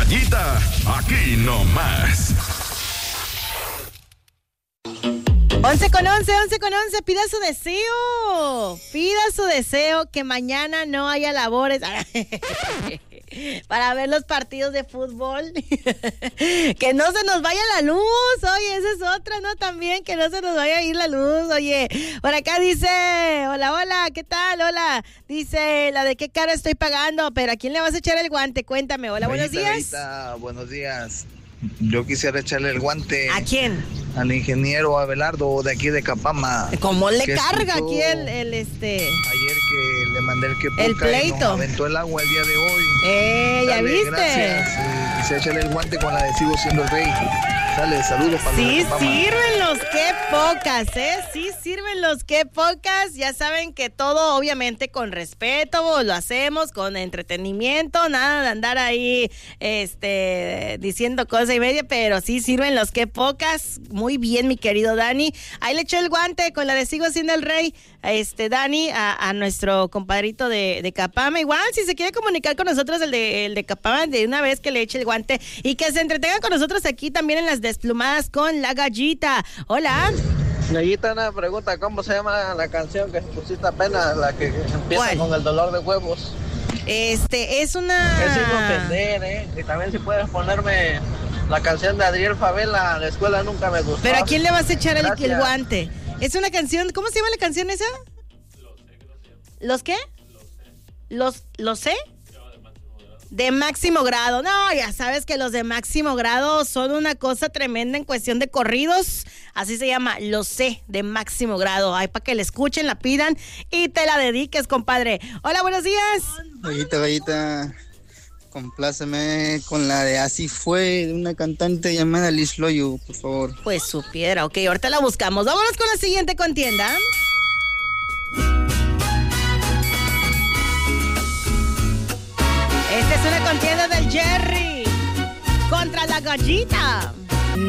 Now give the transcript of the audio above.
Gallita, aquí nomás. 11 con 11, pida su deseo, que mañana no haya labores para ver los partidos de fútbol, que no se nos vaya la luz, oye, esa es otra, ¿no? También, que no se nos vaya a ir la luz, oye, por acá dice, hola, ¿qué tal? Hola, dice, la de qué cara estoy pagando, pero ¿a quién le vas a echar el guante? Cuéntame, hola, buenos días. Buenos días. Yo quisiera echarle el guante. ¿A quién? Al ingeniero Abelardo de aquí de Capama. ¿Cómo le carga aquí el Ayer que le mandé el pleito. Y nos aventó el agua el día de hoy. ¿Ya Dale, viste? Gracias. Quisiera echarle el guante con la de Sigo Siendo el Rey. Dale, saludos para Sí, Capama. sirven los que pocas, Sí, sirven los que pocas. Ya saben que todo, obviamente, con respeto, lo hacemos con entretenimiento, nada de andar ahí, diciendo cosa y media, pero sí sirven los que pocas. Muy bien, mi querido Dani. Ahí le echó el guante con la de Sigo Siendo el Rey, Dani, a nuestro compadrito de Capama. Igual, si se quiere comunicar con nosotros, el de Capama, de una vez que le eche el guante y que se entretenga con nosotros aquí también en las desplumadas con la Gallita. Hola. Gallita, una pregunta, ¿cómo se llama la canción que pusiste apenas, la que empieza ¿Cuál? con el dolor de huevos? Es una... Es sin ofender, y también si puedes ponerme la canción de Adriel Favela, La Escuela Nunca Me Gustó. ¿Pero a quién le vas a echar el Gracias. guante? Es una canción, ¿cómo se llama la canción esa? ¿Los qué? ¿Los sé? De máximo grado. No, ya sabes que los de máximo grado son una cosa tremenda en cuestión de corridos. Así se llama, Lo Sé, de máximo grado. Ay, para que la escuchen, la pidan y te la dediques, compadre. Hola, buenos días. Gallita, compláceme con la de Así Fue, de una cantante llamada Liz Loyo, por favor. Pues supiera, ok, ahorita la buscamos. Vámonos con la siguiente contienda. Esta es una contienda del Jerry contra la Gallita.